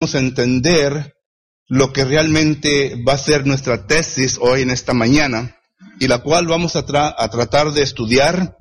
a entender lo que realmente va a ser nuestra tesis hoy en esta mañana, y la cual vamos a tratar de estudiar,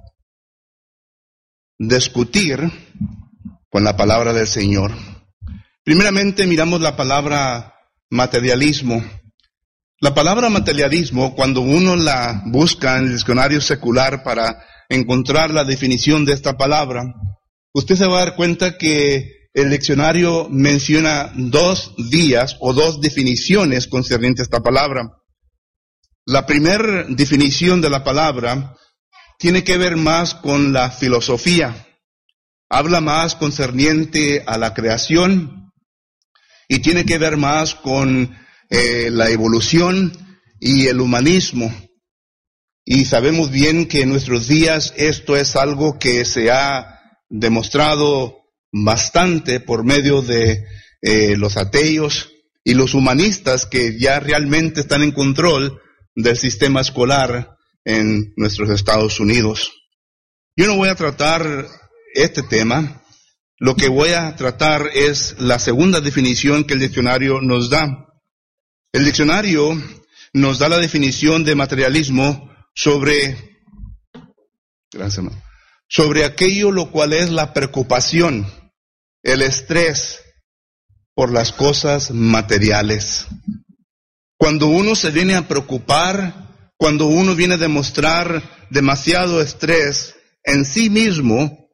discutir con la palabra del Señor. Primeramente miramos la palabra materialismo. La palabra materialismo, cuando uno la busca en el diccionario secular para encontrar la definición de esta palabra, usted se va a dar cuenta que el diccionario menciona dos vías o dos definiciones concernientes a esta palabra. La primera definición de la palabra tiene que ver más con la filosofía. Habla más concerniente a la creación y tiene que ver más con la evolución y el humanismo. Y sabemos bien que en nuestros días esto es algo que se ha demostrado bastante por medio de los ateos y los humanistas que ya realmente están en control del sistema escolar en nuestros Estados Unidos. Yo no voy a tratar este tema. Lo que voy a tratar es la segunda definición que el diccionario nos da. El diccionario nos da la definición de materialismo sobre aquello lo cual es la preocupación, el estrés por las cosas materiales. Cuando uno se viene a preocupar, cuando uno viene a demostrar demasiado estrés en sí mismo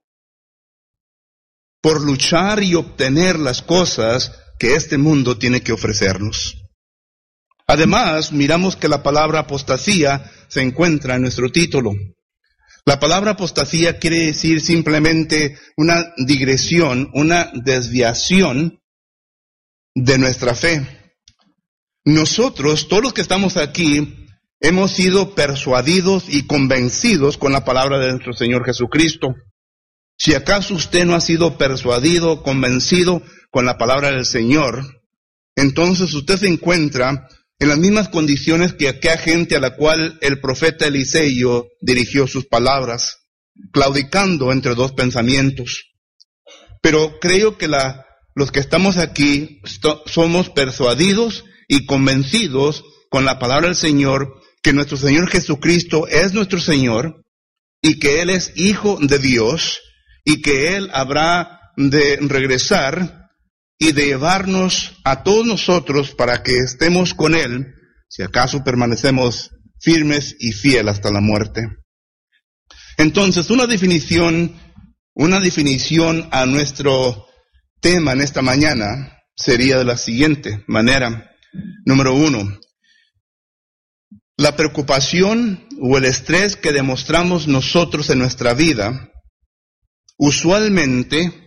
por luchar y obtener las cosas que este mundo tiene que ofrecernos. Además, miramos que la palabra apostasía se encuentra en nuestro título. La palabra apostasía quiere decir simplemente una digresión, una desviación de nuestra fe. Nosotros, todos los que estamos aquí, hemos sido persuadidos y convencidos con la palabra de nuestro Señor Jesucristo. Si acaso usted no ha sido persuadido, convencido con la palabra del Señor, entonces usted se encuentra en las mismas condiciones que aquella gente a la cual el profeta Eliseo dirigió sus palabras, claudicando entre dos pensamientos. Pero creo que los que estamos aquí somos persuadidos y convencidos con la palabra del Señor, que nuestro Señor Jesucristo es nuestro Señor, y que Él es Hijo de Dios, y que Él habrá de regresar y de llevarnos a todos nosotros para que estemos con Él, si acaso permanecemos firmes y fieles hasta la muerte. Entonces, una definición a nuestro tema en esta mañana sería de la siguiente manera. Número 1, la preocupación o el estrés que demostramos nosotros en nuestra vida, usualmente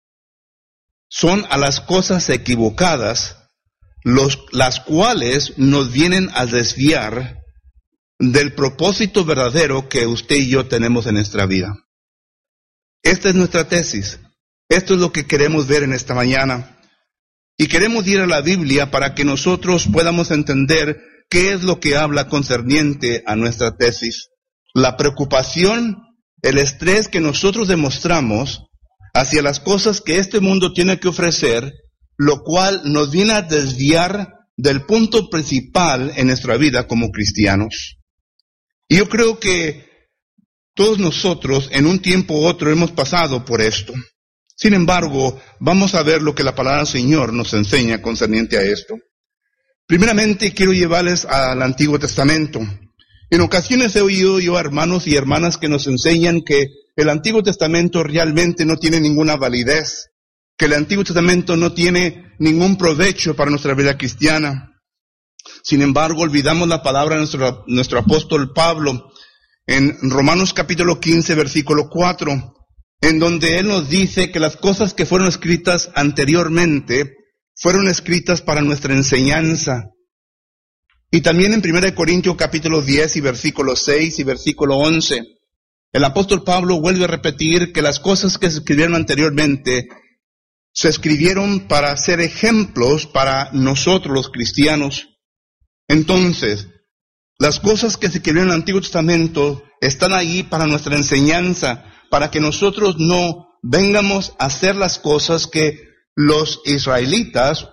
son a las cosas equivocadas, las cuales nos vienen a desviar del propósito verdadero que usted y yo tenemos en nuestra vida. Esta es nuestra tesis. Esto es lo que queremos ver en esta mañana. Y queremos ir a la Biblia para que nosotros podamos entender qué es lo que habla concerniente a nuestra tesis. La preocupación, el estrés que nosotros demostramos hacia las cosas que este mundo tiene que ofrecer, lo cual nos viene a desviar del punto principal en nuestra vida como cristianos. Y yo creo que todos nosotros en un tiempo u otro hemos pasado por esto. Sin embargo, vamos a ver lo que la palabra del Señor nos enseña concerniente a esto. Primeramente, quiero llevarles al Antiguo Testamento. En ocasiones he oído yo a hermanos y hermanas que nos enseñan que el Antiguo Testamento realmente no tiene ninguna validez, que el Antiguo Testamento no tiene ningún provecho para nuestra vida cristiana. Sin embargo, olvidamos la palabra de nuestro apóstol Pablo en Romanos capítulo 15, versículo 4, en donde él nos dice que las cosas que fueron escritas anteriormente fueron escritas para nuestra enseñanza. Y también en 1 Corintios capítulo 10 y versículo 6 y versículo 11, el apóstol Pablo vuelve a repetir que las cosas que se escribieron anteriormente se escribieron para ser ejemplos para nosotros los cristianos. Entonces, las cosas que se escribieron en el Antiguo Testamento están ahí para nuestra enseñanza, para que nosotros no vengamos a hacer las cosas que los israelitas